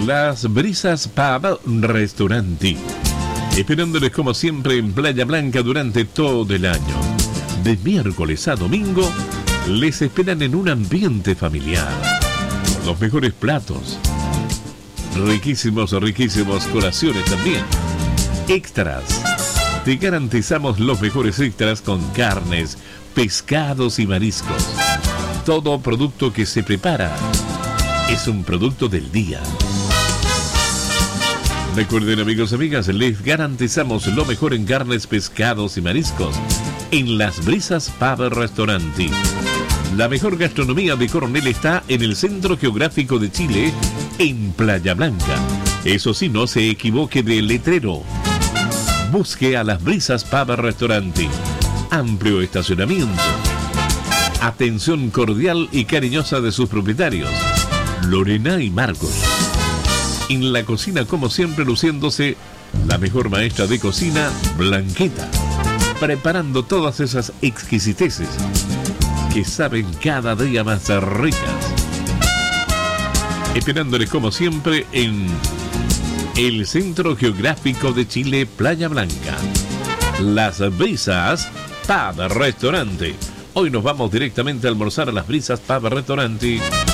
Las Brisas Pub Restaurante, esperándoles como siempre en Playa Blanca durante todo el año. De miércoles a domingo les esperan en un ambiente familiar. Los mejores platos, riquísimos colaciones también. Extras. Te garantizamos los mejores extras con carnes, pescados y mariscos. Todo producto que se prepara es un producto del día. Recuerden, amigos y amigas, les garantizamos lo mejor en carnes, pescados y mariscos en Las Brisas Pub Restaurante. La mejor gastronomía de Coronel está en el Centro Geográfico de Chile, en Playa Blanca. Eso sí, no se equivoque de letrero. Busque a Las Brisas Pub Restaurante. Amplio estacionamiento. Atención cordial y cariñosa de sus propietarios, Lorena y Marcos. En la cocina, como siempre, luciéndose la mejor maestra de cocina, Blanqueta, preparando todas esas exquisiteces que saben cada día más ricas. Esperándoles como siempre en el Centro Geográfico de Chile, Playa Blanca. Las Brisas Pub Restaurante. Hoy nos vamos directamente a almorzar a Las Brisas Pub Restaurante.